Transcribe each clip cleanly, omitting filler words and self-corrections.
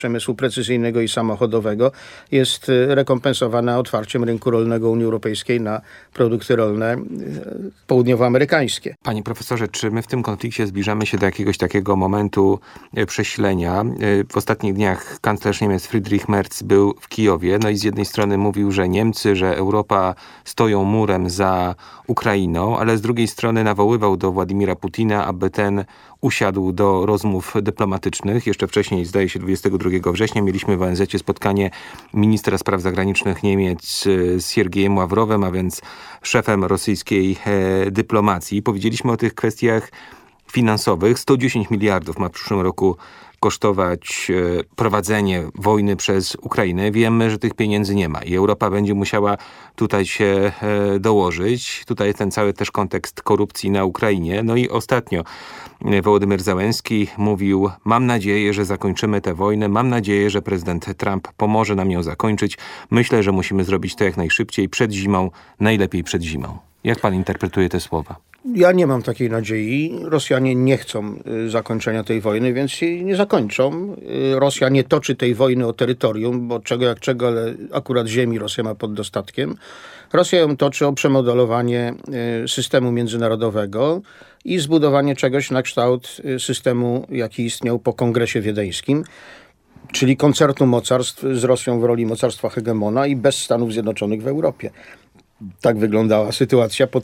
przemysłu precyzyjnego i samochodowego jest rekompensowana otwarciem rynku rolnego Unii Europejskiej na produkty rolne południowoamerykańskie. Panie profesorze, czy my w tym konflikcie zbliżamy się do jakiegoś takiego momentu przesilenia? W ostatnich dniach kanclerz Niemiec Friedrich Merz był w Kijowie, no i z jednej strony mówił, że Niemcy, że Europa stoją murem za Ukrainą, ale z drugiej strony nawoływał do Władimira Putina, aby ten usiadł do rozmów dyplomatycznych. Jeszcze wcześniej, zdaje się 22 września, mieliśmy w ONZ-cie spotkanie ministra spraw zagranicznych Niemiec z Siergiejem Ławrowem, a więc szefem rosyjskiej dyplomacji. Powiedzieliśmy o tych kwestiach finansowych. 110 miliardów ma w przyszłym roku kosztować prowadzenie wojny przez Ukrainę. Wiemy, że tych pieniędzy nie ma i Europa będzie musiała tutaj się dołożyć. Tutaj ten cały też kontekst korupcji na Ukrainie. No i ostatnio Wołodymyr Zełenski mówił: mam nadzieję, że zakończymy tę wojnę. Mam nadzieję, że prezydent Trump pomoże nam ją zakończyć. Myślę, że musimy zrobić to jak najszybciej, przed zimą, najlepiej przed zimą. Jak pan interpretuje te słowa? Ja nie mam takiej nadziei. Rosjanie nie chcą zakończenia tej wojny, więc jej nie zakończą. Rosja nie toczy tej wojny o terytorium, bo czego jak czego, ale akurat ziemi Rosja ma pod dostatkiem. Rosja ją toczy o przemodelowanie systemu międzynarodowego i zbudowanie czegoś na kształt systemu, jaki istniał po Kongresie Wiedeńskim, czyli koncertu mocarstw z Rosją w roli mocarstwa hegemona i bez Stanów Zjednoczonych w Europie. Tak wyglądała sytuacja po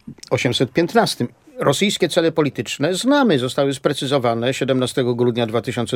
1815. Rosyjskie cele polityczne znamy, zostały sprecyzowane 17 grudnia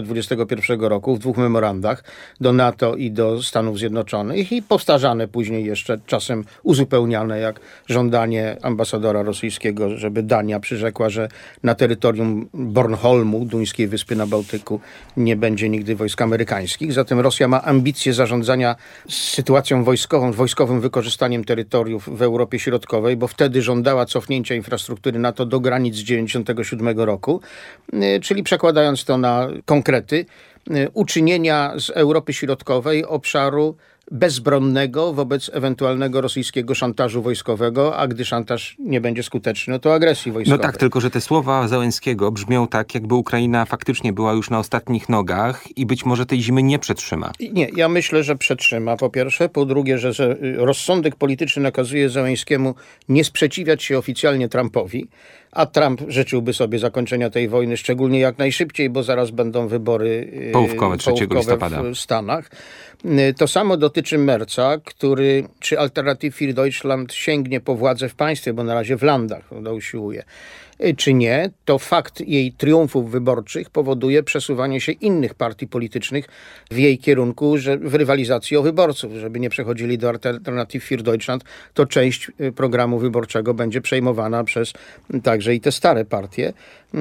2021 roku w 2 memorandach do NATO i do Stanów Zjednoczonych i powtarzane później jeszcze, czasem uzupełniane, jak żądanie ambasadora rosyjskiego, żeby Dania przyrzekła, że na terytorium Bornholmu, duńskiej wyspy na Bałtyku, nie będzie nigdy wojsk amerykańskich. Zatem Rosja ma ambicje zarządzania sytuacją wojskową, wojskowym wykorzystaniem terytoriów w Europie Środkowej, bo wtedy żądała cofnięcia infrastruktury NATO do granic z 1997 roku, czyli przekładając to na konkrety, uczynienia z Europy Środkowej obszaru bezbronnego wobec ewentualnego rosyjskiego szantażu wojskowego, a gdy szantaż nie będzie skuteczny, no to agresji wojskowej. No tak, tylko że te słowa Zełenskiego brzmią tak, jakby Ukraina faktycznie była już na ostatnich nogach i być może tej zimy nie przetrzyma. Nie, ja myślę, że przetrzyma, po pierwsze. Po drugie, że rozsądek polityczny nakazuje Zełenskiemu nie sprzeciwiać się oficjalnie Trumpowi, a Trump życzyłby sobie zakończenia tej wojny, szczególnie jak najszybciej, bo zaraz będą wybory połówkowe 3 listopada w Stanach. To samo dotyczy Merza, który, czy Alternative für Deutschland sięgnie po władzę w państwie, bo na razie w landach to usiłuje, czy nie, to fakt jej triumfów wyborczych powoduje przesuwanie się innych partii politycznych w jej kierunku, że w rywalizacji o wyborców, żeby nie przechodzili do Alternative für Deutschland, to część programu wyborczego będzie przejmowana przez także i te stare partie,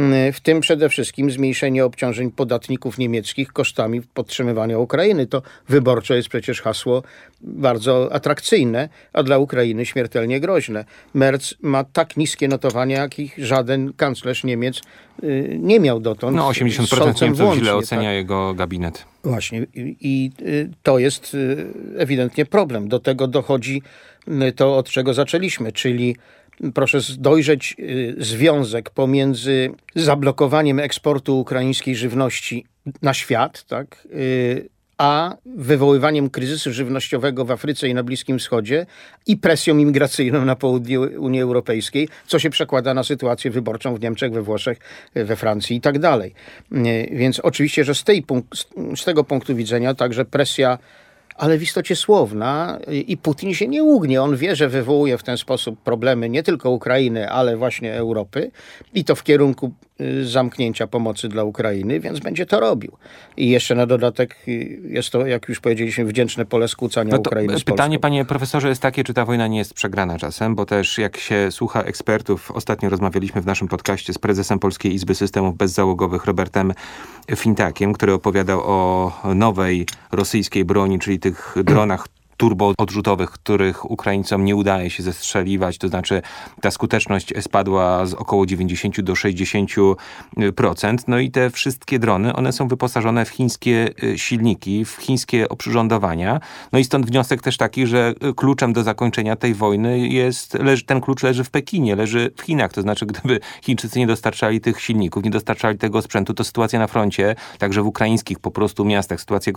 w tym przede wszystkim zmniejszenie obciążeń podatników niemieckich kosztami podtrzymywania Ukrainy. To wyborczo jest przecież hasło bardzo atrakcyjne, a dla Ukrainy śmiertelnie groźne. Merz ma tak niskie notowania, jakich żaden kanclerz Niemiec nie miał dotąd. No 80% Niemców źle ocenia jego gabinet. Właśnie. I to jest ewidentnie problem. Do tego dochodzi to, od czego zaczęliśmy, czyli proszę dojrzeć związek pomiędzy zablokowaniem eksportu ukraińskiej żywności na świat, tak, a wywoływaniem kryzysu żywnościowego w Afryce i na Bliskim Wschodzie i presją imigracyjną na południu Unii Europejskiej, co się przekłada na sytuację wyborczą w Niemczech, we Włoszech, we Francji i tak dalej. Więc oczywiście, że z tego punktu widzenia także presja, ale w istocie słowna, i Putin się nie ugnie. On wie, że wywołuje w ten sposób problemy nie tylko Ukrainy, ale właśnie Europy i to w kierunku zamknięcia pomocy dla Ukrainy, więc będzie to robił. I jeszcze na dodatek jest to, jak już powiedzieliśmy, wdzięczne pole skłócania Ukrainy z Polską. Pytanie, panie profesorze, jest takie, czy ta wojna nie jest przegrana czasem, bo też jak się słucha ekspertów, ostatnio rozmawialiśmy w naszym podcaście z prezesem Polskiej Izby Systemów Bezzałogowych Robertem Fintakiem, który opowiadał o nowej rosyjskiej broni, czyli tych dronach turboodrzutowych, których Ukraińcom nie udaje się zestrzeliwać, to znaczy ta skuteczność spadła z około 90 do 60%. No i te wszystkie drony, one są wyposażone w chińskie silniki, w chińskie oprzyrządowania. No i stąd wniosek też taki, że kluczem do zakończenia tej wojny ten klucz leży w Pekinie, leży w Chinach. To znaczy, gdyby Chińczycy nie dostarczali tych silników, nie dostarczali tego sprzętu, to sytuacja na froncie, także w ukraińskich po prostu miastach, sytuacja